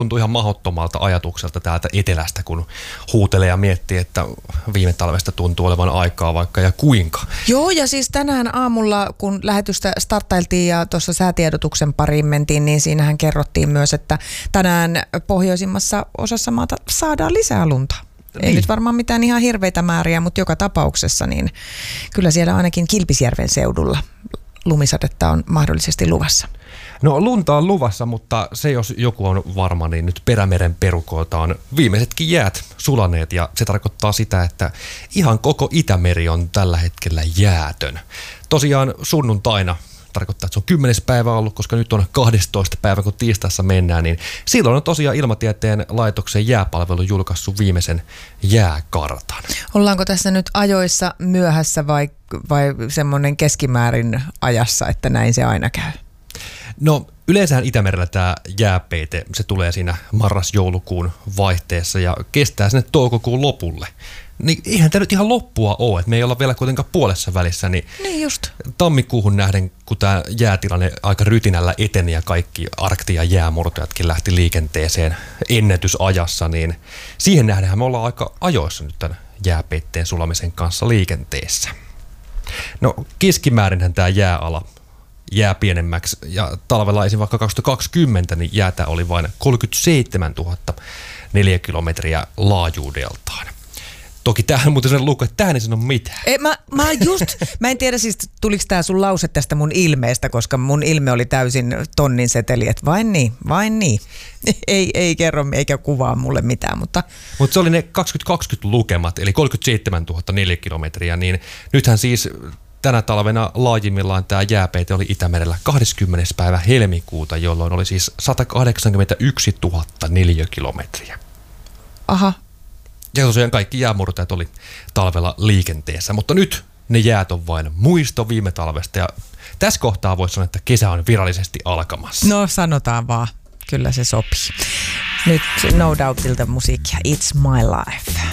Tuntuu ihan mahdottomalta ajatukselta täältä etelästä, kun huutelee ja miettii, että viime talvesta tuntuu olevan aikaa vaikka ja kuinka. Joo, ja siis tänään aamulla, kun lähetystä starttailtiin ja tuossa säätiedotuksen pariin mentiin, niin siinähän kerrottiin myös, että tänään pohjoisimmassa osassa maata saadaan lisää lunta. Ei Niin. nyt varmaan mitään ihan hirveitä määriä, mutta joka tapauksessa niin kyllä siellä ainakin Kilpisjärven seudulla lumisadetta on mahdollisesti luvassa. No lunta on luvassa, mutta se jos joku on varma, niin nyt Perämeren perukoilta on viimeisetkin jäät sulaneet ja se tarkoittaa sitä, että ihan koko Itämeri on tällä hetkellä jäätön. Tosiaan sunnuntaina tarkoittaa, että se on 10. päivä ollut, koska nyt on 12. päivä, kun tiistaissa mennään, niin silloin on tosiaan Ilmatieteen laitoksen jääpalvelu julkaissut viimeisen jääkartan. Ollaanko tässä nyt ajoissa myöhässä vai semmoinen keskimäärin ajassa, että näin se aina käy? No yleensähän Itämerellä tämä jääpeite, se tulee siinä marras-joulukuun vaihteessa ja kestää sinne toukokuun lopulle. Niin eihän tämä nyt ihan loppua ole, että me ei olla vielä kuitenkaan puolessa välissä, niin just. Tammikuuhun nähden, kun tämä jäätilanne aika rytinällä eteni ja kaikki Arktian jäämurtajatkin lähti liikenteeseen ennätysajassa, niin siihen nähdenhän me ollaan aika ajoissa nyt tämän jääpeitteen sulamisen kanssa liikenteessä. No keskimäärinhän tämä jääala jää pienemmäksi ja talvella esim. Vaikka 2020 niin jäätä oli vain 37 000 neliökilometriä laajuudeltaan. Toki tämähän muuten sen luku, että tähän ei sano mitään. Mä en tiedä siis tuliko tää sun lause tästä mun ilmeestä, koska mun ilme oli täysin tonnin seteli, että vain niin. Ei kerro eikä kuvaa mulle mitään, mutta se oli ne 2020 lukemat, eli 37 000 neliökilometriä, niin nythän siis tänä talvena laajimmillaan tämä jääpeite oli Itämerellä 20. päivä helmikuuta, jolloin oli siis 181 000 neliökilometriä. aha. Ja tosiaan kaikki jäämurtajat oli talvella liikenteessä, mutta nyt ne jäät on vain muisto viime talvesta ja tässä kohtaa voisi sanoa, että kesä on virallisesti alkamassa. No sanotaan vaan, kyllä se sopii. Nyt No Doubtilta musiikkia It's My Life.